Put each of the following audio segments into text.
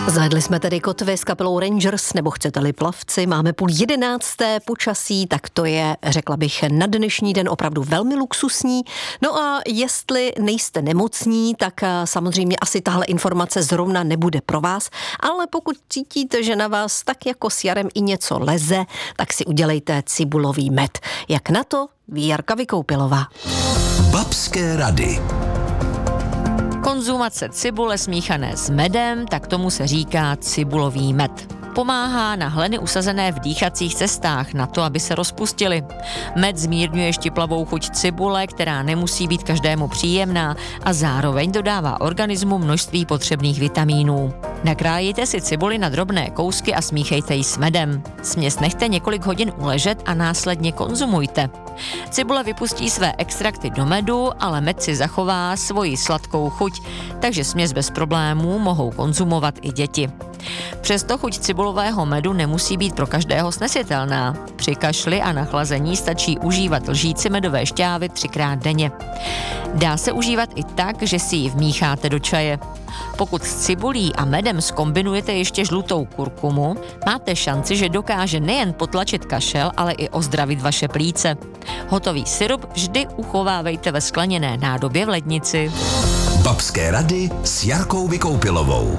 Zvedli jsme tedy kotvy s kapelou Rangers, nebo chcete-li plavci, máme 10:30, počasí, tak to je, řekla bych, na dnešní den opravdu velmi luxusní. No a jestli nejste nemocní, tak samozřejmě asi tahle informace zrovna nebude pro vás, ale pokud cítíte, že na vás tak jako s jarem i něco leze, tak si udělejte cibulový med. Jak na to ví Jarka Vykoupilová. Babské rady. Konzumace cibule smíchané s medem, tak tomu se říká cibulový med. Pomáhá na hleny usazené v dýchacích cestách na to, aby se rozpustily. Med zmírňuje štiplavou chuť cibule, která nemusí být každému příjemná a zároveň dodává organismu množství potřebných vitamínů. Nakrájejte si cibuli na drobné kousky a smíchejte ji s medem. Směs nechte několik hodin uležet a následně konzumujte. Cibule vypustí své extrakty do medu, ale med si zachová svoji sladkou chuť, takže směs bez problémů mohou konzumovat i děti. Přesto chuť cibulového medu nemusí být pro každého snesitelná. Při kašli a nachlazení stačí užívat lžíci medové šťávy 3krát denně. Dá se užívat i tak, že si ji vmícháte do čaje. Pokud s cibulí a medem zkombinujete ještě žlutou kurkumu, máte šanci, že dokáže nejen potlačit kašel, ale i ozdravit vaše plíce. Hotový sirup vždy uchovávejte ve skleněné nádobě v lednici. Babské rady s Jarkou Vykoupilovou.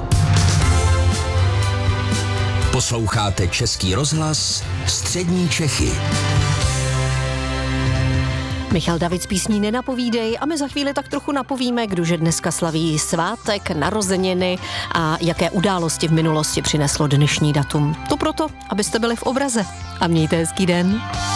Posloucháte Český rozhlas Střední Čechy. Michal David z písní Nenapovídej a my za chvíli tak trochu napovíme, kdože dneska slaví svátek, narozeniny a jaké události v minulosti přineslo dnešní datum. To proto, abyste byli v obraze. A mějte hezký den.